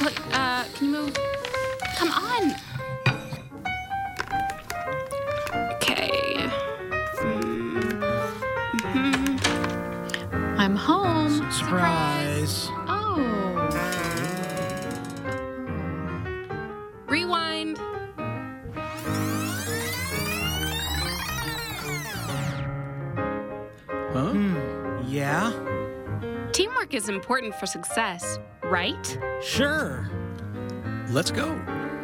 Look, can you move? Come on. Okay. I'm home. Surprise. Oh. Rewind. Huh? Yeah? Teamwork is important for success, right? Sure. Let's go.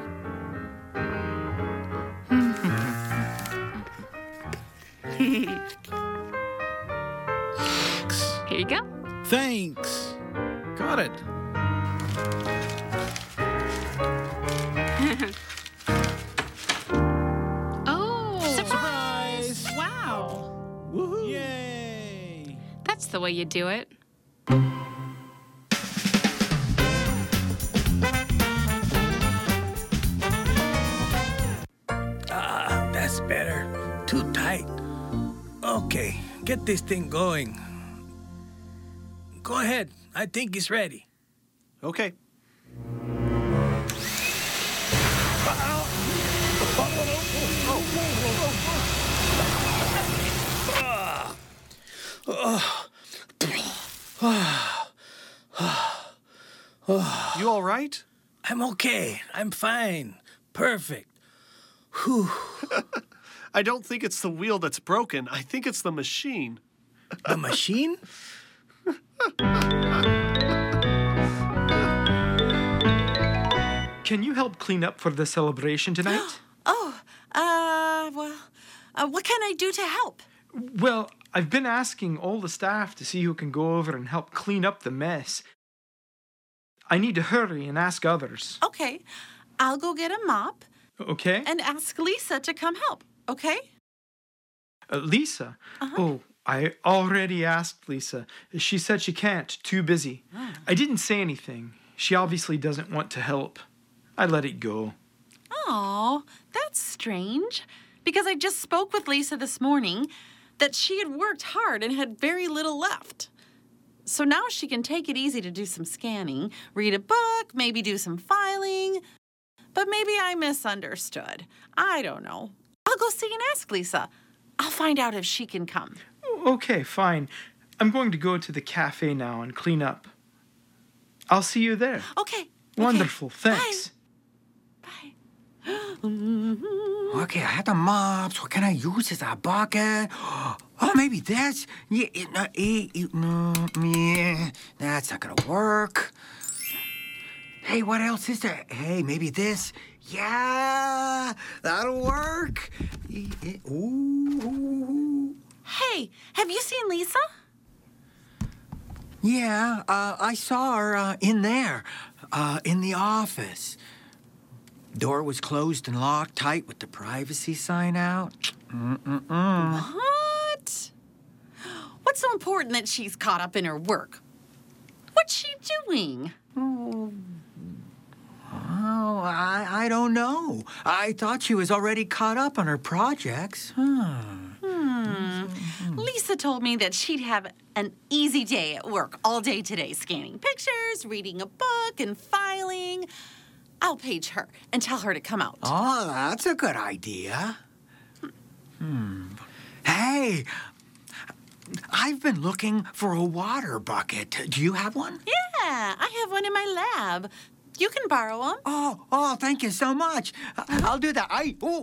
Here you go. Thanks. Got it. Oh. Surprise! Wow. Woohoo! Yay! That's the way you do it. That's better. Too tight. Okay, get this thing going. Go ahead. I think it's ready. Okay. You all right? I'm okay. I'm fine. Perfect. Whew. I don't think it's the wheel that's broken. I think it's the machine. The machine? Can you help clean up for the celebration tonight? What can I do to help? Well, I've been asking all the staff to see who can go over and help clean up the mess. I need to hurry and ask others. Okay, I'll go get a mop Okay? and ask Lisa to come help, okay? Lisa? Oh, I already asked Lisa. She said she can't, too busy. I didn't say anything. She obviously doesn't want to help. I let it go. Oh, that's strange. Because I just spoke with Lisa this morning that she had worked hard and had very little left. So now she can take it easy to do some scanning, read a book, maybe do some filing. But maybe I misunderstood. I don't know. I'll go see and ask Lisa. I'll find out if she can come. Okay, fine. I'm going to go to the cafe now and clean up. I'll see you there. Okay. Wonderful, thanks. Bye. Okay, I have the mops. What can I use as a bucket? Oh, maybe this. Yeah, that's not gonna work. Hey, what else is there? Hey, maybe this. Yeah, that'll work. Ooh. Hey, have you seen Lisa? Yeah, I saw her in there, in the office. Door was closed and locked tight with the privacy sign out. What? What's so important that she's caught up in her work? What's she doing? Oh, I don't know. I thought she was already caught up on her projects. Lisa told me that she'd have an easy day at work all day today, scanning pictures, reading a book, and filing. I'll page her and tell her to come out. Oh, that's a good idea. Hey, I've been looking for a water bucket. Do you have one? Yeah, I have one in my lab. You can borrow them. Oh, thank you so much. I'll do that.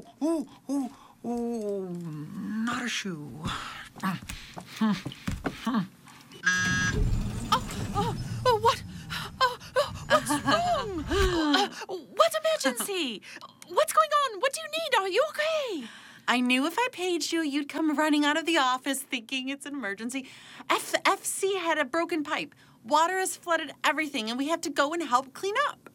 Not a shoe. What? What's wrong? What emergency? What's going on? What do you need? Are you okay? I knew if I paged you, you'd come running out of the office thinking it's an emergency. FC had a broken pipe. Water has flooded everything, and we have to go and help clean up.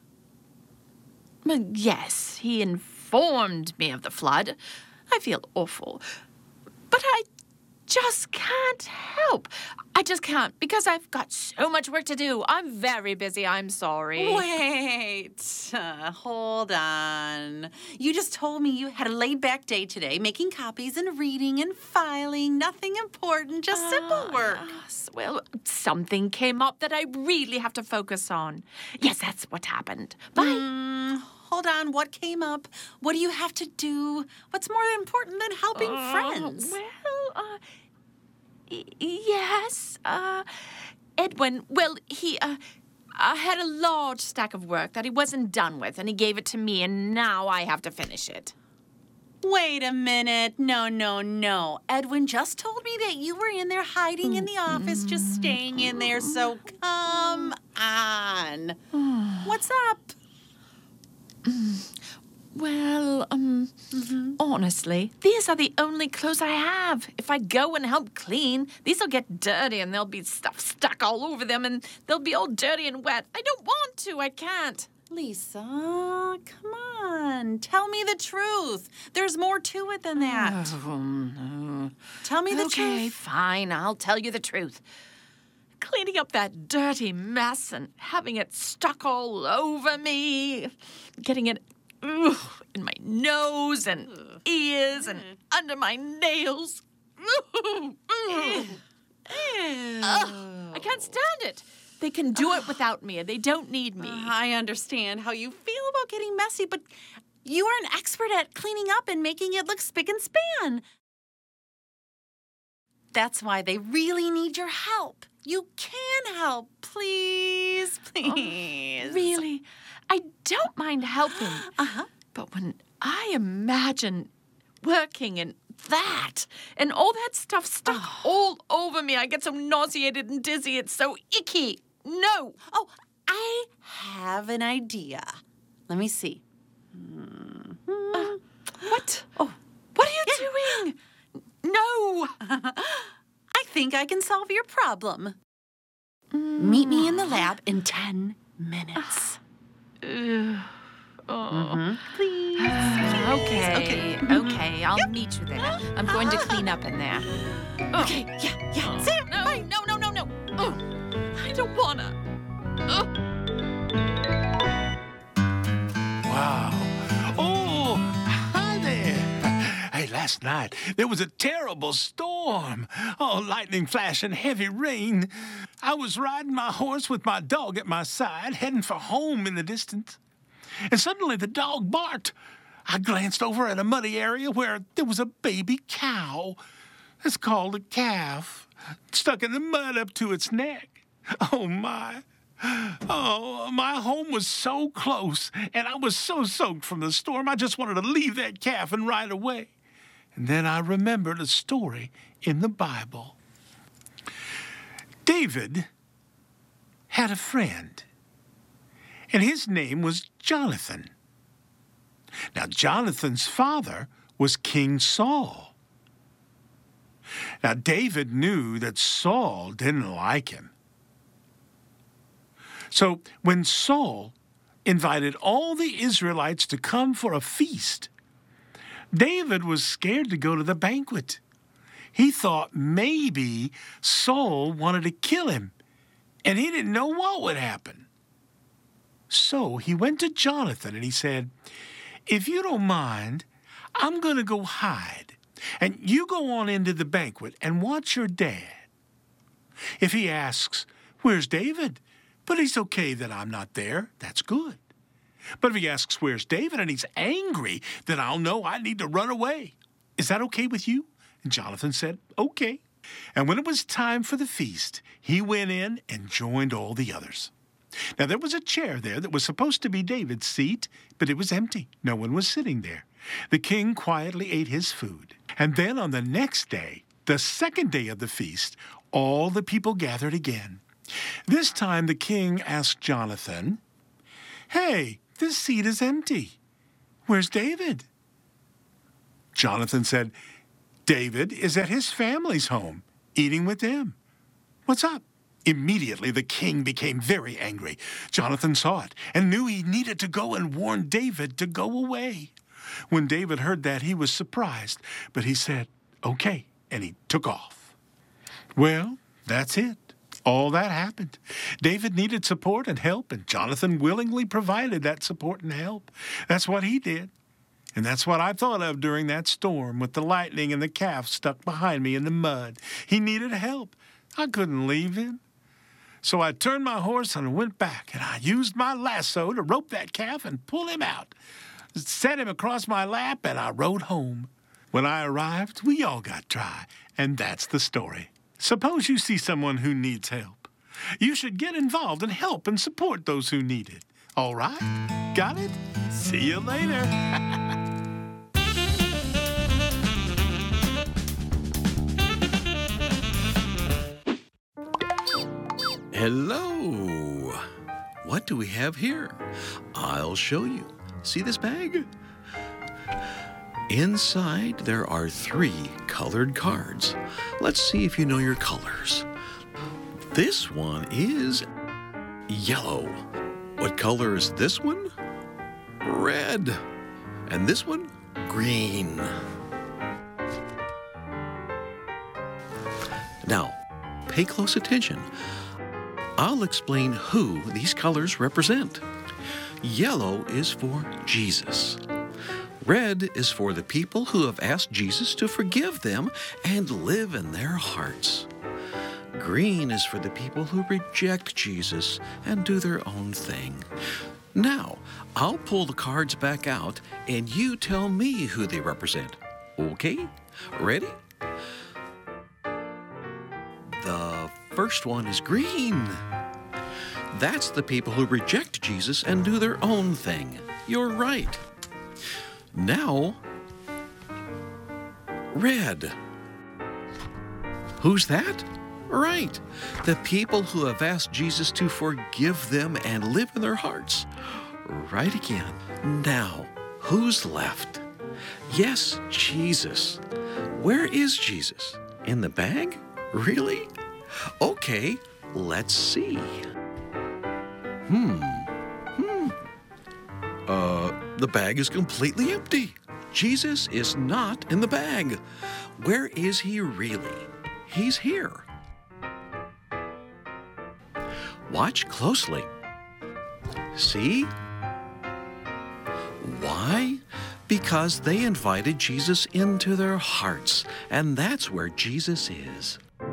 Yes, he informed me of the flood. I feel awful. But I just can't help. I just can't because I've got so much work to do. I'm very busy. I'm sorry. Wait, hold on. You just told me you had a laid-back day today, making copies and reading and filing. Nothing important, just simple work. Yes, well, something came up that I really have to focus on. Yes, that's what happened. Bye. Hold on, what came up? What do you have to do? What's more important than helping friends? Well, yes, Edwin, well, he had a large stack of work that he wasn't done with, and he gave it to me, and now I have to finish it. Wait a minute. No. Edwin just told me that you were in there hiding in the office, just staying in there, so come on. What's up? Well, honestly, these are the only clothes I have. If I go and help clean, these will get dirty and there'll be stuff stuck all over them and they'll be all dirty and wet. I don't want to. I can't. Lisa, come on. Tell me the truth. There's more to it than that. Tell me the Okay, truth. fine. I'll tell you the truth. Cleaning up that dirty mess and having it stuck all over me, getting it in my nose and ears and under my nails. I can't stand it. They can do it without me, and they don't need me. I understand how you feel about getting messy, but you are an expert at cleaning up and making it look spick and span. That's why they really need your help. You can help. Please. Really? I don't mind helping. But when I imagine working in that and all that stuff stuck all over me, I get so nauseated and dizzy. It's so icky. No. Oh, I have an idea. Let me see. What? Oh, what are you doing? No. I think I can solve your problem. Meet me in the lab in 10 minutes. Please. Okay. I'll meet you there. I'm going to clean up in there. Okay, yeah. See? No. Oh, I don't wanna. Wow. Oh, hi there. Hey, last night there was a terrible storm. Oh, lightning flash and heavy rain. I was riding my horse with my dog at my side, heading for home in the distance. And suddenly the dog barked. I glanced over at a muddy area where there was a baby cow. It's called a calf, stuck in the mud up to its neck. Oh, my. Oh, my home was so close, and I was so soaked from the storm, I just wanted to leave that calf and ride away. And then I remembered a story in the Bible. David had a friend, and his name was Jonathan. Now, Jonathan's father was King Saul. Now, David knew that Saul didn't like him. So when Saul invited all the Israelites to come for a feast, David was scared to go to the banquet. He thought maybe Saul wanted to kill him, and he didn't know what would happen. So he went to Jonathan and he said, "If you don't mind, I'm going to go hide, and you go on into the banquet and watch your dad. If he asks, 'Where's David?' But he's okay that I'm not there, that's good. But if he asks, 'Where's David?' and he's angry, then I'll know I need to run away. Is that okay with you?" And Jonathan said, "Okay." And when it was time for the feast, he went in and joined all the others. Now, there was a chair there that was supposed to be David's seat, but it was empty. No one was sitting there. The king quietly ate his food. And then on the next day, the second day of the feast, all the people gathered again. This time the king asked Jonathan, "Hey, this seat is empty. Where's David?" Jonathan said, "David is at his family's home, eating with them. What's up?" Immediately the king became very angry. Jonathan saw it and knew he needed to go and warn David to go away. When David heard that, he was surprised, but he said, "Okay," and he took off. Well, that's it. All that happened. David needed support and help, and Jonathan willingly provided that support and help. That's what he did. And that's what I thought of during that storm with the lightning and the calf stuck behind me in the mud. He needed help. I couldn't leave him. So I turned my horse and went back, and I used my lasso to rope that calf and pull him out. Set him across my lap, and I rode home. When I arrived, we all got dry, and that's the story. Suppose you see someone who needs help. You should get involved and help and support those who need it. All right? Got it? See you later. Hello. What do we have here? I'll show you. See this bag? Inside, there are 3 colored cards. Let's see if you know your colors. This one is yellow. What color is this one? Red. And this one? Green. Now, pay close attention. I'll explain who these colors represent. Yellow is for Jesus. Red is for the people who have asked Jesus to forgive them and live in their hearts. Green is for the people who reject Jesus and do their own thing. Now, I'll pull the cards back out and you tell me who they represent. Okay? Ready? The first one is green. That's the people who reject Jesus and do their own thing. You're right. Now, red. Who's that? Right, the people who have asked Jesus to forgive them and live in their hearts. Right again. Now, who's left? Yes, Jesus. Where is Jesus? In the bag? Really? Okay, let's see. The bag is completely empty. Jesus is not in the bag. Where is he really? He's here. Watch closely. See? Why? Because they invited Jesus into their hearts, and that's where Jesus is.